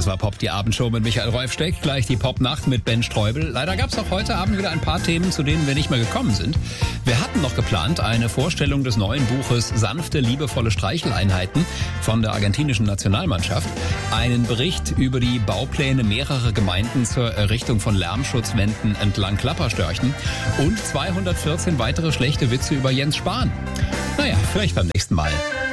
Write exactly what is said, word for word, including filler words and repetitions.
Das war Pop, die Abendshow mit Michael Rolfsteck. Gleich die Popnacht mit Ben Streubel. Leider gab es auch heute Abend wieder ein paar Themen, zu denen wir nicht mehr gekommen sind. Wir hatten noch geplant eine Vorstellung des neuen Buches Sanfte, liebevolle Streicheleinheiten von der argentinischen Nationalmannschaft. Einen Bericht über die Baupläne mehrerer Gemeinden zur Errichtung von Lärmschutzwänden entlang Klapperstörchen. Und zweihundertvierzehn weitere schlechte Witze über Jens Spahn. Naja, vielleicht beim nächsten Mal.